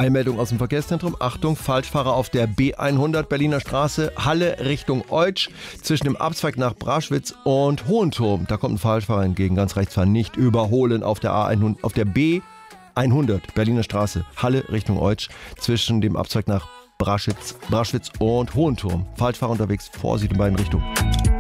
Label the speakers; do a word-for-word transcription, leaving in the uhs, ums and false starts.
Speaker 1: Eilmeldung aus dem Verkehrszentrum. Achtung, Falschfahrer auf der B hundert Berliner Straße, Halle Richtung Eutsch, zwischen dem Abzweig nach Braschwitz und Hohenturm. Da kommt ein Falschfahrer entgegen, ganz rechts fahren, nicht überholen auf der, A hundert, auf der B hundert Berliner Straße, Halle Richtung Eutsch, zwischen dem Abzweig nach Braschwitz, Braschwitz und Hohenturm. Falschfahrer unterwegs, Vorsicht in beiden Richtungen.